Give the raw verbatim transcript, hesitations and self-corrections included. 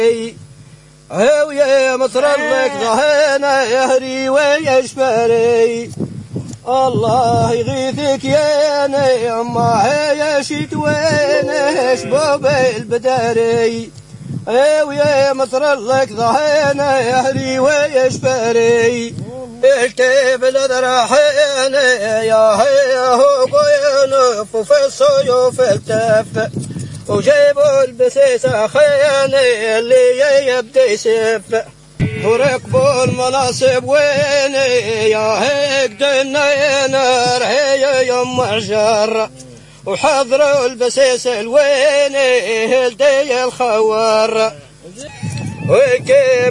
هاو يا مصر لك ظهينا يهري ويشفري الله يغيثك يا نعمة يا شتوين شباب البداري هاو يا مصر لك ظهينا يهري ويشفري الكيف الذرحين يا هي هو ينف في الصيوف التف وجيبوا البسيسة خياني اللي يبدي يسف وركبوا المناصب ويني يا هيك دنا نار هي يم الجر وحضروا البسيسة الويني هلدي الخوار وكيف